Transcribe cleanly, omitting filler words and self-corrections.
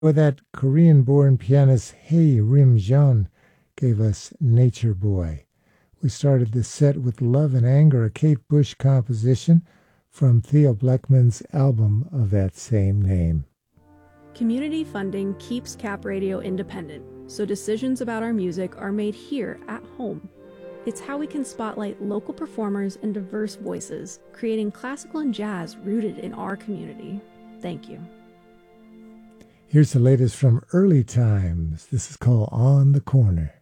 Or that Korean-born pianist Hae Rim Jeon gave us Nature Boy. We started the set with Love and Anger, a Kate Bush composition from Theo Bleckman's album of that same name. Community funding keeps Cap Radio independent, so decisions about our music are made here at home. It's how we can spotlight local performers and diverse voices, creating classical and jazz rooted in our community. Thank you. Here's the latest from Early Times. This is called On the Corner.